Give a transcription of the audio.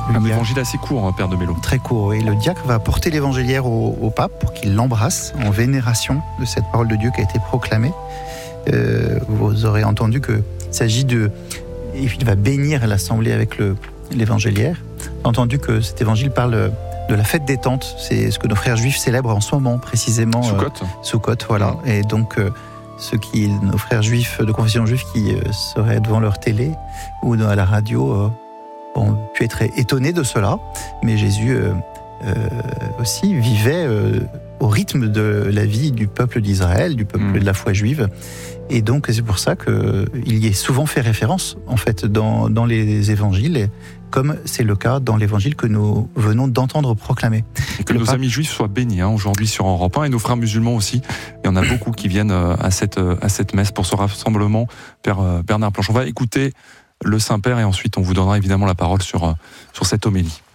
Un évangile assez court, Père de Mello. Très court, oui. Le diacre va porter l'évangéliaire au pape pour qu'il l'embrasse en vénération de cette parole de Dieu qui a été proclamée. Vous aurez entendu qu'il s'agit de... Il va bénir l'assemblée avec l'évangéliaire. Entendu que cet évangile parle de la fête des tentes. C'est ce que nos frères juifs célèbrent en ce moment, précisément. Sukkot, voilà. Et donc, nos frères juifs de confession juive qui seraient devant leur télé ou à la radio ont pu être étonnés de cela. Mais Jésus aussi vivait au rythme de la vie du peuple d'Israël, du peuple de la foi juive. Et donc, c'est pour ça qu'il y est souvent fait référence, en fait, dans les évangiles, comme c'est le cas dans l'évangile que nous venons d'entendre proclamer. Et que nos amis juifs soient bénis aujourd'hui sur Europe 1, et nos frères musulmans aussi. Il y en a beaucoup qui viennent à cette messe pour ce rassemblement. Père Bernard Planche, on va écouter le Saint-Père et ensuite on vous donnera évidemment la parole sur cette homélie.